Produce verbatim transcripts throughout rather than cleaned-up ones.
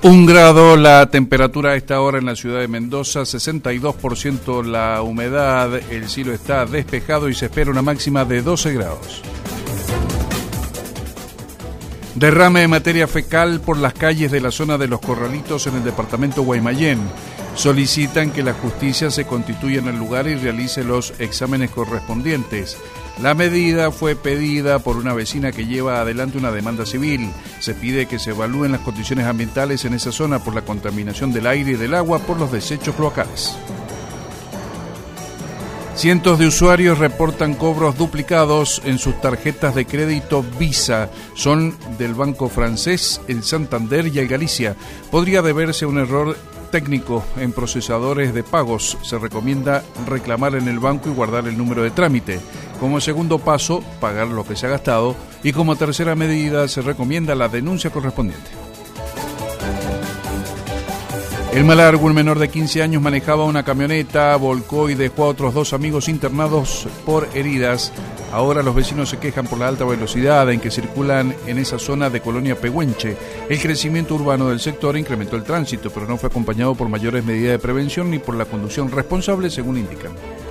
Un grado la temperatura a esta hora en la ciudad de Mendoza, sesenta y dos por ciento la humedad, el cielo está despejado y se espera una máxima de doce grados. Derrame de materia fecal por las calles de la zona de Los Corralitos en el departamento Guaymallén. Solicitan que la justicia se constituya en el lugar y realice los exámenes correspondientes. La medida fue pedida por una vecina que lleva adelante una demanda civil. Se pide que se evalúen las condiciones ambientales en esa zona por la contaminación del aire y del agua por los desechos cloacales. Cientos de usuarios reportan cobros duplicados en sus tarjetas de crédito Visa. Son del Banco Francés, el Santander y el Galicia. Podría deberse a un error técnico en procesadores de pagos. Se recomienda reclamar en el banco y guardar el número de trámite. Como segundo paso, pagar lo que se ha gastado. Y como tercera medida, se recomienda la denuncia correspondiente. En Malargüe, un menor de quince años manejaba una camioneta, volcó y dejó a otros dos amigos internados por heridas. Ahora los vecinos se quejan por la alta velocidad en que circulan en esa zona de Colonia Pehuenche. El crecimiento urbano del sector incrementó el tránsito, pero no fue acompañado por mayores medidas de prevención ni por la conducción responsable, según indican.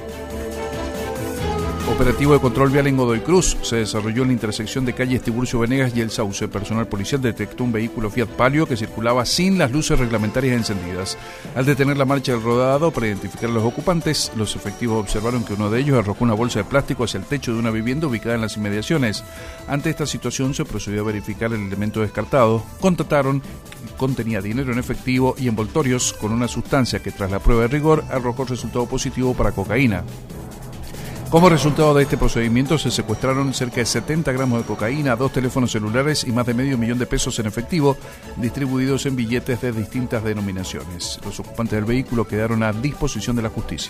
Operativo de control vial en Godoy Cruz se desarrolló en la intersección de calles Tiburcio Venegas y El Sauce. Personal policial detectó un vehículo Fiat Palio que circulaba sin las luces reglamentarias encendidas. Al detener la marcha del rodado para identificar a los ocupantes, los efectivos observaron que uno de ellos arrojó una bolsa de plástico hacia el techo de una vivienda ubicada en las inmediaciones. Ante esta situación se procedió a verificar el elemento descartado. Constataron que contenía dinero en efectivo y envoltorios con una sustancia que tras la prueba de rigor arrojó resultado positivo para cocaína. Como resultado de este procedimiento se secuestraron cerca de setenta gramos de cocaína, dos teléfonos celulares y más de medio millón de pesos en efectivo distribuidos en billetes de distintas denominaciones. Los ocupantes del vehículo quedaron a disposición de la justicia.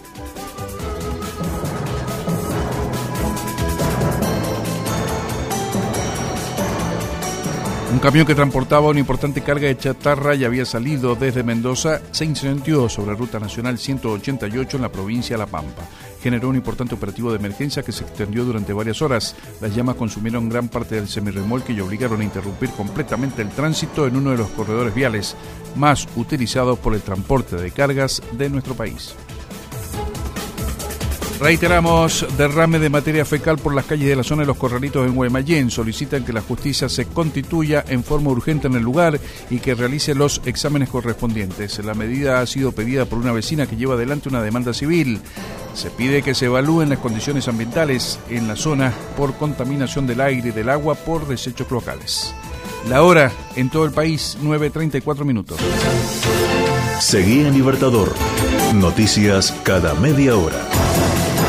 Un camión que transportaba una importante carga de chatarra y había salido desde Mendoza se incendió sobre Ruta Nacional ciento ochenta y ocho en la provincia de La Pampa. Generó un importante operativo de emergencia que se extendió durante varias horas. Las llamas consumieron gran parte del semirremolque y obligaron a interrumpir completamente el tránsito en uno de los corredores viales más utilizados por el transporte de cargas de nuestro país. Reiteramos, derrame de materia fecal por las calles de la zona de Los Corralitos en Guaymallén. Solicitan que la justicia se constituya en forma urgente en el lugar y que realice los exámenes correspondientes. La medida ha sido pedida por una vecina que lleva adelante una demanda civil. Se pide que se evalúen las condiciones ambientales en la zona por contaminación del aire y del agua por desechos cloacales. La hora en todo el país, nueve treinta y cuatro minutos. Seguí en Libertador. Noticias cada media hora.